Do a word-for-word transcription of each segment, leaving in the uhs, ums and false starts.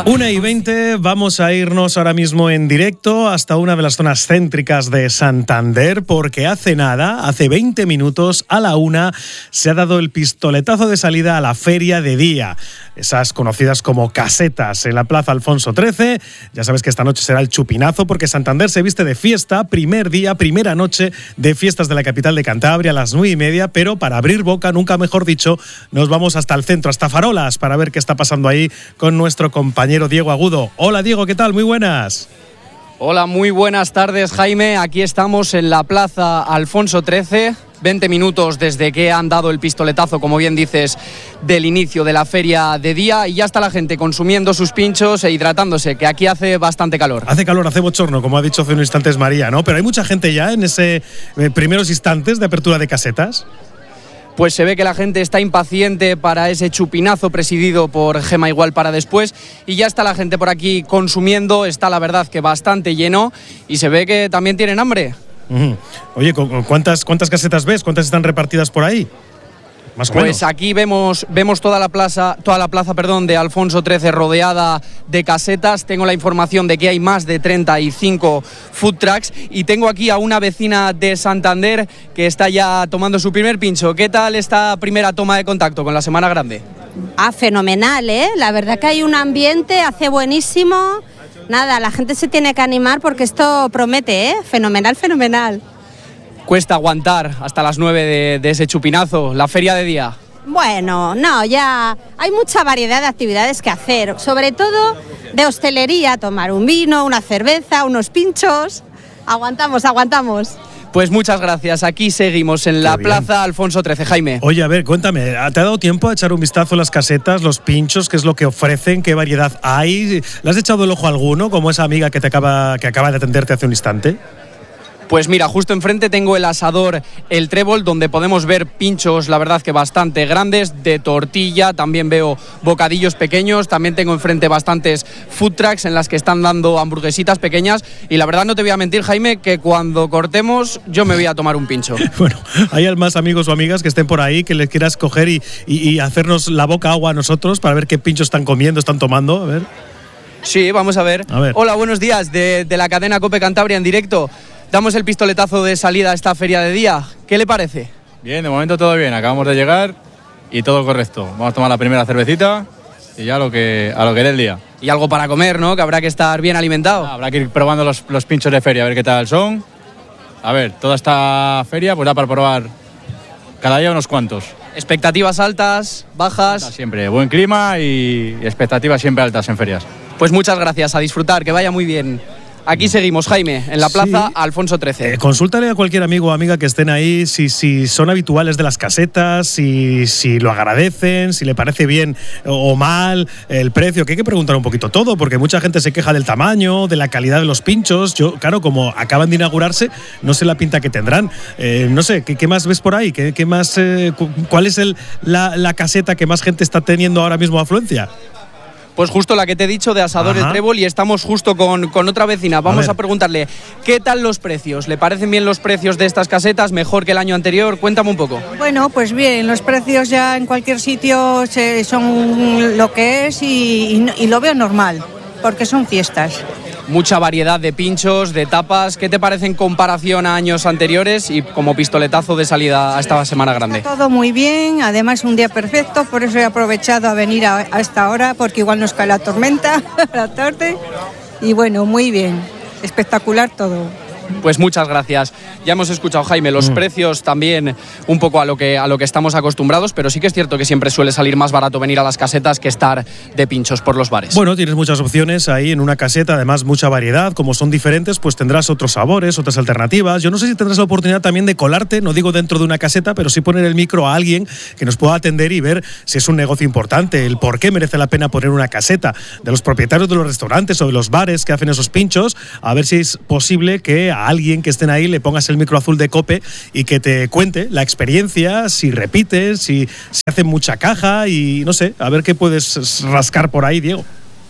una y veinte, vamos a irnos ahora mismo en directo hasta una de las zonas céntricas de Santander, porque hace nada, hace veinte minutos, a la una, se ha dado el pistoletazo de salida a la feria de día. Esas conocidas como casetas en la Plaza Alfonso trece. Ya sabes que esta noche será el chupinazo, porque Santander se viste de fiesta, primer día, primera noche de fiestas de la capital de Cantabria a las nueve y media, pero para abrir boca, nunca mejor dicho, nos vamos hasta el centro, hasta Farolas, para ver qué está pasando ahí con nuestro compañero Diego Agudo. Hola Diego, ¿qué tal? Muy buenas. Hola, muy buenas tardes, Jaime. Aquí estamos en la Plaza Alfonso trece. veinte minutos desde que han dado el pistoletazo, como bien dices, del inicio de la feria de día, y ya está la gente consumiendo sus pinchos e hidratándose, que aquí hace bastante calor. Hace calor, hace bochorno, como ha dicho hace unos instantes María, ¿no? Pero hay mucha gente ya en ese eh, primeros instantes de apertura de casetas. Pues se ve que la gente está impaciente para ese chupinazo presidido por Gema Igual para después, y ya está la gente por aquí consumiendo. Está, la verdad, que bastante lleno, y se ve que también tienen hambre. Uh-huh. Oye, ¿cuántas, ¿cuántas casetas ves? ¿Cuántas están repartidas por ahí? Más o menos. Pues aquí vemos, vemos toda la plaza, toda la plaza, perdón, de Alfonso trece rodeada de casetas. Tengo la información de que hay más de treinta y cinco food trucks, y tengo aquí a una vecina de Santander que está ya tomando su primer pincho. ¿Qué tal esta primera toma de contacto con la Semana Grande? Ah, fenomenal, ¿eh? La verdad que hay un ambiente, hace buenísimo. Nada, la gente se tiene que animar porque esto promete, ¿eh? Fenomenal, fenomenal. Cuesta aguantar hasta las nueve de, de ese chupinazo, la feria de día. Bueno, no, ya hay mucha variedad de actividades que hacer, sobre todo de hostelería, tomar un vino, una cerveza, unos pinchos. Aguantamos, aguantamos. Pues muchas gracias, aquí seguimos en la Plaza Alfonso trece, Jaime. Oye, a ver, cuéntame, ¿te ha dado tiempo a echar un vistazo a las casetas, los pinchos, qué es lo que ofrecen, qué variedad hay? ¿Le has echado el ojo a alguno, como esa amiga que, te acaba, que acaba de atenderte hace un instante? Pues mira, justo enfrente tengo el asador El Trébol, donde podemos ver pinchos, la verdad que bastante grandes, de tortilla. También veo bocadillos pequeños. También tengo enfrente bastantes food trucks en las que están dando hamburguesitas pequeñas. Y la verdad, no te voy a mentir, Jaime, que cuando cortemos yo me voy a tomar un pincho. Bueno, hay más amigos o amigas que estén por ahí, que les quieras coger y, y, y hacernos la boca agua a nosotros para ver qué pinchos están comiendo, están tomando. A ver. Sí, vamos a ver. A ver. Hola, buenos días, de, de la cadena COPE Cantabria en directo. Damos el pistoletazo de salida a esta feria de día. ¿Qué le parece? Bien, de momento todo bien. Acabamos de llegar y todo correcto. Vamos a tomar la primera cervecita y ya a lo que, a lo que dé el día. Y algo para comer, ¿no? Que habrá que estar bien alimentado. Ah, habrá que ir probando los, los pinchos de feria, a ver qué tal son. A ver, toda esta feria pues da para probar cada día unos cuantos. Expectativas altas, bajas. Siempre, buen clima y expectativas siempre altas en ferias. Pues muchas gracias, a disfrutar, que vaya muy bien. Aquí seguimos, Jaime, en la Plaza sí. Alfonso trece. Eh, consúltale a cualquier amigo o amiga que estén ahí si, si son habituales de las casetas, si, si lo agradecen, si le parece bien o mal el precio, que hay que preguntar un poquito todo, porque mucha gente se queja del tamaño, de la calidad de los pinchos. Yo, claro, como acaban de inaugurarse, no sé la pinta que tendrán. Eh, no sé, ¿qué, ¿qué más ves por ahí? ¿Qué, qué más, eh, ¿Cuál es el, la, la caseta que más gente está teniendo ahora mismo afluencia? Pues justo la que te he dicho, de Asador El Trébol, y estamos justo con, con otra vecina. Vamos a, a preguntarle, ¿qué tal los precios? ¿Le parecen bien los precios de estas casetas? ¿Mejor que el año anterior? Cuéntame un poco. Bueno, pues bien, los precios ya en cualquier sitio son lo que es y, y, y lo veo normal, porque son fiestas. Mucha variedad de pinchos, de tapas. ¿Qué te parece en comparación a años anteriores y como pistoletazo de salida a esta Semana Grande? Está todo muy bien, además un día perfecto, por eso he aprovechado a venir a, a esta hora, porque igual nos cae la tormenta a la tarde. Y bueno, muy bien, espectacular todo. Pues muchas gracias. Ya hemos escuchado, Jaime, los mm. precios también un poco a lo que a lo que estamos acostumbrados, pero sí que es cierto que siempre suele salir más barato venir a las casetas que estar de pinchos por los bares. Bueno, tienes muchas opciones ahí en una caseta, además mucha variedad. Como son diferentes, pues tendrás otros sabores, otras alternativas. Yo no sé si tendrás la oportunidad también de colarte, no digo dentro de una caseta, pero sí poner el micro a alguien que nos pueda atender y ver si es un negocio importante, el por qué merece la pena poner una caseta, de los propietarios de los restaurantes o de los bares que hacen esos pinchos, a ver si es posible que a alguien que estén ahí le pongas el micro azul de COPE y que te cuente la experiencia, si repites, si se hace mucha caja y no sé, a ver qué puedes rascar por ahí, Diego.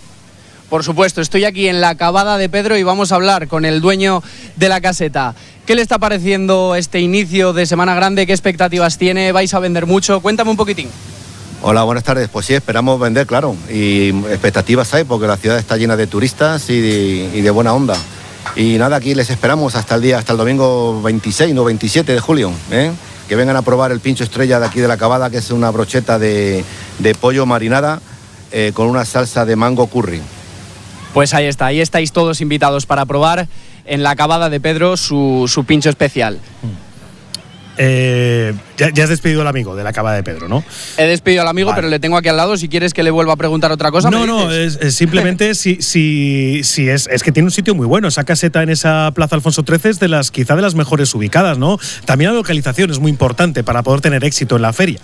Por supuesto, estoy aquí en la Cavada de Pedro y vamos a hablar con el dueño de la caseta. ¿Qué le está pareciendo este inicio de Semana Grande? ¿Qué expectativas tiene? ¿Vais a vender mucho? Cuéntame un poquitín. Hola, buenas tardes. Pues sí, esperamos vender, claro, y expectativas hay porque la ciudad está llena de turistas y de, y de buena onda. Y nada, aquí les esperamos hasta el día, hasta el domingo veintiséis, no, veintisiete de julio, ¿eh? Que vengan a probar el pincho estrella de aquí de la Cabada, que es una brocheta de, de pollo marinada eh, con una salsa de mango curry. Pues ahí está, ahí estáis todos invitados para probar en la Cabada de Pedro su, su pincho especial. Eh, ya, ya has despedido al amigo de la Cabada de Pedro, ¿no? He despedido al amigo, vale. Pero le tengo aquí al lado. Si quieres que le vuelva a preguntar otra cosa. No, no, es, es simplemente si, si, si es, es que tiene un sitio muy bueno. Esa caseta en esa Plaza Alfonso trece es de las, quizá de las mejores ubicadas, ¿no? También la localización es muy importante para poder tener éxito en la feria.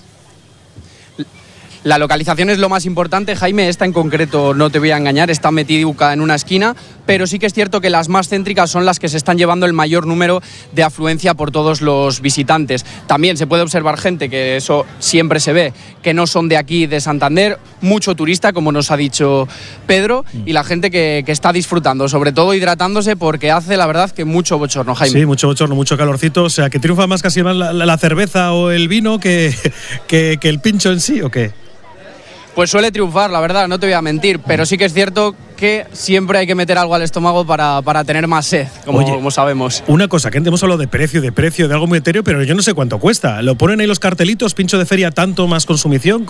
La localización es lo más importante, Jaime. Esta en concreto, no te voy a engañar, está metiduca en una esquina, pero sí que es cierto que las más céntricas son las que se están llevando el mayor número de afluencia por todos los visitantes. También se puede observar gente, que eso siempre se ve, que no son de aquí, de Santander, mucho turista, como nos ha dicho Pedro, y la gente que, que está disfrutando, sobre todo hidratándose, porque hace, la verdad, que mucho bochorno, Jaime. Sí, mucho bochorno, mucho calorcito, o sea, que triunfa más casi más la, la, la cerveza o el vino que, que, que el pincho en sí, ¿o qué? Pues suele triunfar, la verdad, no te voy a mentir, pero sí que es cierto que siempre hay que meter algo al estómago para, para tener más sed, como, Oye, como sabemos. Una cosa, que hemos hablado de precio, de precio, de algo muy etéreo, pero yo no sé cuánto cuesta. ¿Lo ponen ahí los cartelitos, pincho de feria, tanto más consumición?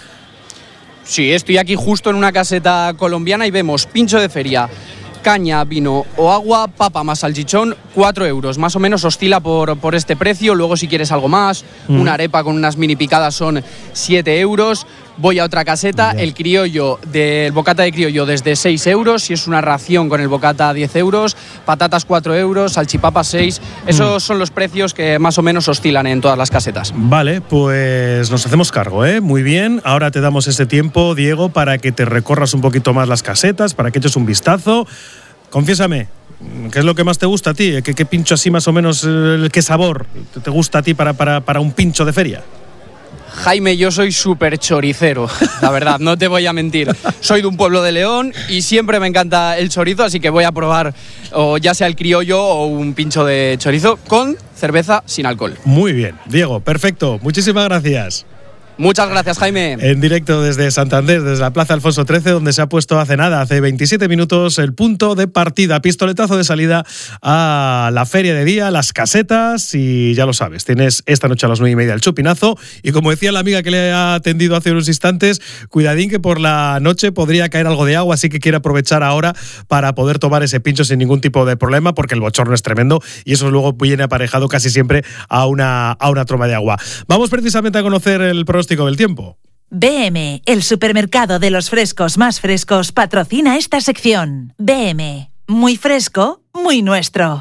Sí, estoy aquí justo en una caseta colombiana y vemos pincho de feria, caña, vino o agua, papa más salchichón, cuatro euros. Más o menos oscila por, por este precio. Luego, si quieres algo más, mm. una arepa con unas mini picadas son siete euros. Voy a otra caseta, el criollo, del bocata de criollo desde seis euros, si es una ración con el bocata diez euros, patatas cuatro euros, salchipapas seis. Esos mm. son los precios que más o menos oscilan en todas las casetas. Vale, pues nos hacemos cargo, ¿eh? Muy bien, ahora te damos ese tiempo, Diego, para que te recorras un poquito más las casetas, para que eches un vistazo. Confiésame, ¿qué es lo que más te gusta a ti? ¿Qué, qué pincho así más o menos, qué sabor te gusta a ti para, para, para un pincho de feria? Jaime, yo soy súper choricero, la verdad, no te voy a mentir. Soy de un pueblo de León y siempre me encanta el chorizo, así que voy a probar o ya sea el criollo o un pincho de chorizo con cerveza sin alcohol. Muy bien, Diego, perfecto, muchísimas gracias. Muchas gracias, Jaime. En directo desde Santander, desde la Plaza Alfonso trece, donde se ha puesto hace nada, hace veintisiete minutos, el punto de partida, pistoletazo de salida a la feria de día, las casetas, y ya lo sabes, tienes esta noche a las nueve y media el chupinazo, y como decía la amiga que le ha atendido hace unos instantes, cuidadín que por la noche podría caer algo de agua, así que quiere aprovechar ahora para poder tomar ese pincho sin ningún tipo de problema, porque el bochorno es tremendo, y eso luego viene aparejado casi siempre a una, a una troma de agua. Vamos precisamente a conocer el pronóstico del tiempo. B M, el supermercado de los frescos más frescos, patrocina esta sección. B M, muy fresco, muy nuestro.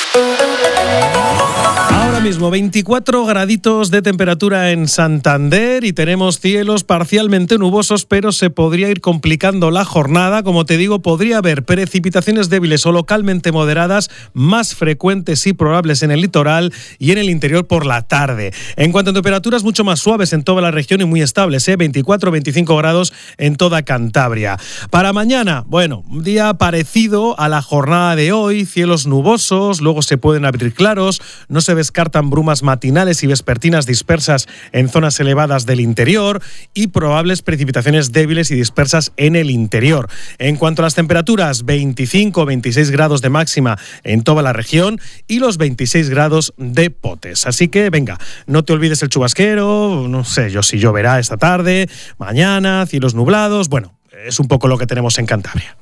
Ahora mismo veinticuatro graditos de temperatura en Santander y tenemos cielos parcialmente nubosos, pero se podría ir complicando la jornada. Como te digo, podría haber precipitaciones débiles o localmente moderadas, más frecuentes y probables en el litoral y en el interior por la tarde. En cuanto a temperaturas, mucho más suaves en toda la región y muy estables, ¿eh? veinticuatro a veinticinco grados en toda Cantabria. Para mañana, bueno, un día parecido a la jornada de hoy, cielos nubosos, luego se pueden abrir claros, no se descartan brumas matinales y vespertinas dispersas en zonas elevadas del interior y probables precipitaciones débiles y dispersas en el interior. En cuanto a las temperaturas, veinticinco a veintiséis grados de máxima en toda la región y los veintiséis grados de Potes. Así que venga, no te olvides el chubasquero, no sé yo si lloverá esta tarde, mañana, cielos nublados, bueno, es un poco lo que tenemos en Cantabria.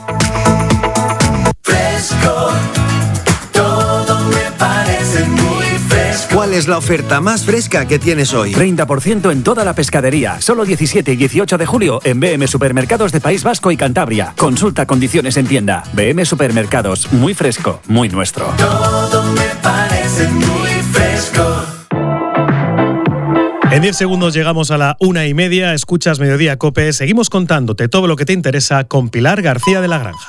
Fresco, todo me parece muy fresco. ¿Cuál es la oferta más fresca que tienes hoy? treinta por ciento en toda la pescadería. Solo diecisiete y dieciocho de julio en B M Supermercados de País Vasco y Cantabria. Consulta condiciones en tienda. B M Supermercados, muy fresco, muy nuestro. Todo me parece muy fresco. En diez segundos llegamos a la una y media. Escuchas Mediodía COPE. Seguimos contándote todo lo que te interesa con Pilar García de la Granja.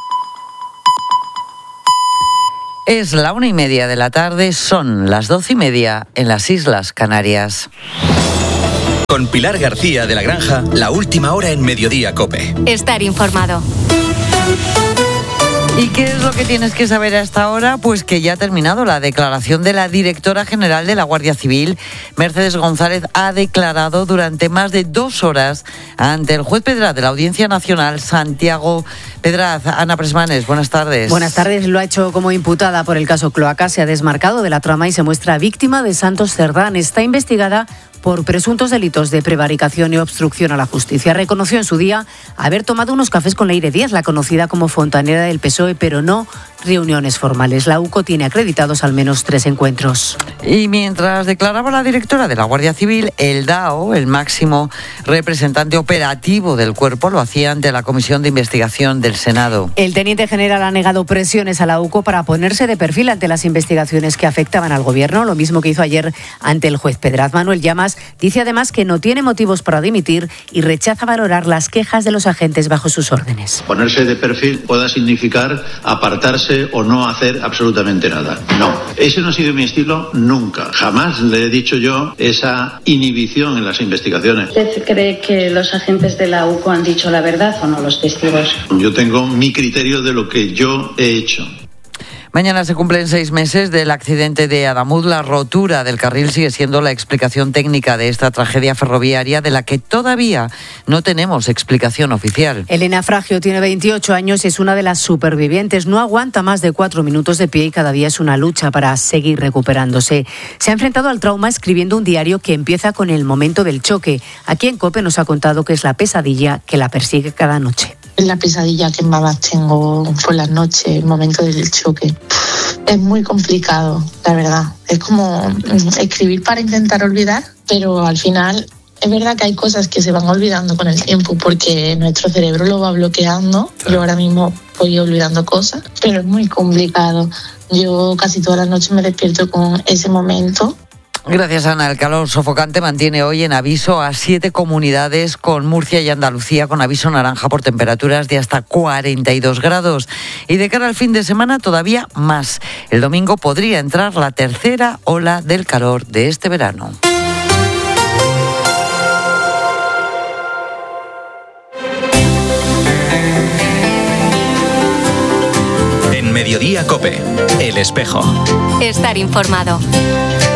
Es la una y media de la tarde, son las doce y media en las Islas Canarias. Con Pilar García de la Granja, la última hora en Mediodía COPE. Estar informado. ¿Y qué es lo que tienes que saber hasta ahora? Pues que ya ha terminado la declaración de la directora general de la Guardia Civil. Mercedes González ha declarado durante más de dos horas ante el juez Pedraz de la Audiencia Nacional, Santiago Pedraz. Ana Presmanes, buenas tardes. Buenas tardes. Lo ha hecho como imputada por el caso Cloaca. Se ha desmarcado de la trama y se muestra víctima de Santos Cerdán. Está investigada por presuntos delitos de prevaricación y obstrucción a la justicia. Reconoció en su día haber tomado unos cafés con Leire Díaz, la conocida como fontanera del P S O E, pero no reuniones formales. La UCO tiene acreditados al menos tres encuentros. Y mientras declaraba la directora de la Guardia Civil, el D A O, el máximo representante operativo del cuerpo, lo hacía ante la Comisión de Investigación del Senado. El teniente general ha negado presiones a la UCO para ponerse de perfil ante las investigaciones que afectaban al gobierno, lo mismo que hizo ayer ante el juez Pedraz. Manuel Llamas dice además que no tiene motivos para dimitir y rechaza valorar las quejas de los agentes bajo sus órdenes. Ponerse de perfil pueda significar apartarse o no hacer absolutamente nada. No, ese no ha sido mi estilo nunca. Jamás le he dicho yo esa inhibición en las investigaciones. ¿Usted cree que los agentes de la UCO han dicho la verdad o no, los testigos? Yo tengo mi criterio de lo que yo he hecho. Mañana se cumplen seis meses del accidente de Adamuz. La rotura del carril sigue siendo la explicación técnica de esta tragedia ferroviaria de la que todavía no tenemos explicación oficial. Elena Fragio tiene veintiocho años y es una de las supervivientes. No aguanta más de cuatro minutos de pie y cada día es una lucha para seguir recuperándose. Se ha enfrentado al trauma escribiendo un diario que empieza con el momento del choque. Aquí en COPE nos ha contado que es la pesadilla que la persigue cada noche. La pesadilla que más tengo fue la noche, el momento del choque. Es muy complicado, la verdad. Es como escribir para intentar olvidar, pero al final es verdad que hay cosas que se van olvidando con el tiempo porque nuestro cerebro lo va bloqueando. Yo ahora mismo voy olvidando cosas, pero es muy complicado. Yo casi todas las noches me despierto con ese momento. Gracias, Ana. El calor sofocante mantiene hoy en aviso a siete comunidades, con Murcia y Andalucía con aviso naranja por temperaturas de hasta cuarenta y dos grados. Y de cara al fin de semana todavía más. El domingo podría entrar la tercera ola del calor de este verano. En Mediodía COPE, El Espejo. Estar informado.